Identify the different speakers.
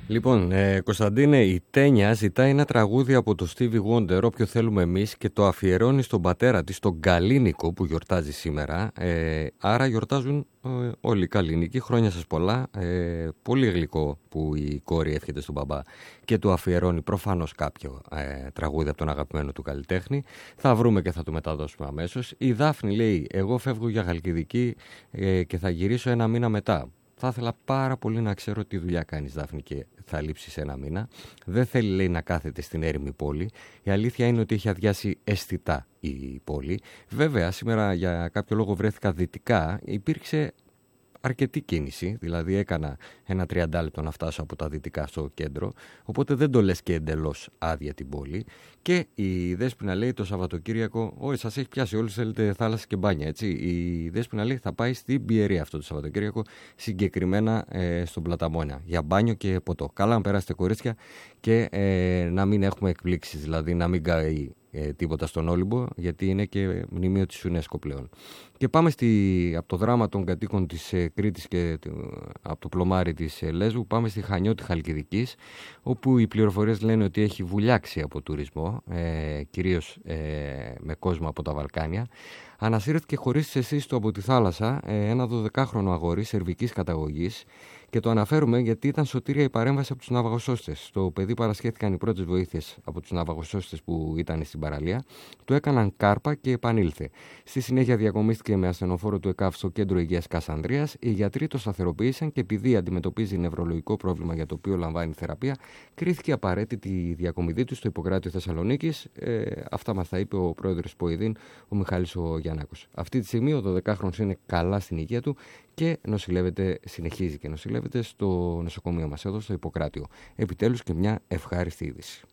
Speaker 1: Λοιπόν, Κωνσταντίνε, η Τένια ζητάει ένα τραγούδι από το Stevie Wonder, όποιο θέλουμε εμείς, και το αφιερώνει στον πατέρα της, τον Καλίνικο, που γιορτάζει σήμερα. Άρα γιορτάζουν όλοι οι Καλίνικοι. Χρόνια σας πολλά. Πολύ γλυκό που η κόρη εύχεται στον μπαμπά και του αφιερώνει προφανώς κάποιο τραγούδι από τον αγαπημένο του καλλιτέχνη. Θα βρούμε και θα του μεταδώσουμε αμέσως. Η Δάφνη λέει: εγώ φεύγω για Χαλκιδική και θα γυρίσω ένα μήνα μετά. Θα ήθελα πάρα πολύ να ξέρω τι δουλειά κάνεις, Δάφνη, και θα λείψεις ένα μήνα. Δεν θέλει, λέει, να κάθεται στην έρημη πόλη. Η αλήθεια είναι ότι έχει αδειάσει αισθητά η πόλη. Βέβαια, σήμερα για κάποιο λόγο βρέθηκα δυτικά. Υπήρξε αρκετή κίνηση, δηλαδή έκανα ένα 30 λεπτό να φτάσω από τα δυτικά στο κέντρο, οπότε δεν το λες και εντελώς άδεια την πόλη. Και η Δέσποινα λέει το Σαββατοκύριακο: όχι, σας έχει πιάσει όλους, θέλετε θάλασσα και μπάνια, έτσι. Η Δέσποινα λέει θα πάει στην Πιερία αυτό το Σαββατοκύριακο, συγκεκριμένα στον Πλαταμόνα, για μπάνιο και ποτό. Καλά να περάσετε, κορίτσια, και να μην έχουμε εκπλήξεις, δηλαδή να μην καεί τίποτα στον Όλυμπο, γιατί είναι και μνημείο της UNESCO πλέον. Και πάμε από το δράμα των κατοίκων της Κρήτης και από το πλωμάρι της Λέσβου, πάμε στη Χανιώτη Χαλκιδικής, όπου οι πληροφορίες λένε ότι έχει βουλιάξει από τουρισμό, κυρίως με κόσμο από τα Βαλκάνια. Ανασύρθηκε χωρίς εσείς του από τη θάλασσα ένα 12χρονο αγόρι σερβικής καταγωγής, και το αναφέρουμε γιατί ήταν σωτήρια η παρέμβαση από τους ναυαγοσώστες. Το παιδί παρασχέθηκαν οι πρώτες βοήθειες από τους ναυαγοσώστες που ήταν στην παραλία, του έκαναν κάρπα και επανήλθε. Στη συνέχεια διακομίστηκε με ασθενοφόρο του ΕΚΑΒ στο Κέντρο Υγείας Κασανδρίας. Οι γιατροί το σταθεροποίησαν και επειδή αντιμετωπίζει νευρολογικό πρόβλημα για το οποίο λαμβάνει θεραπεία, κρίθηκε απαραίτητη η διακομιδή του στο Ιπποκράτιο Θεσσαλονίκης. Αυτά μας τα είπε ο πρόεδρος Ποηδίν, ο Μιχάλης ο Γιαννάκος. Αυτή τη στιγμή ο 12χρονος είναι καλά στην υγεία του και συνεχίζει και νοσηλεύεται στο νοσοκομείο μας εδώ στο Ιπποκράτιο. Επιτέλους και μια ευχάριστη είδηση.